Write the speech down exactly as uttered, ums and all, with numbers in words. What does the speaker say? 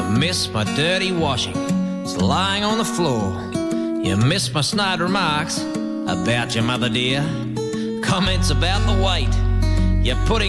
miss my dirty washing, it's lying on the floor. You miss my snide remarks about your mother dear, comments about the weight you're putting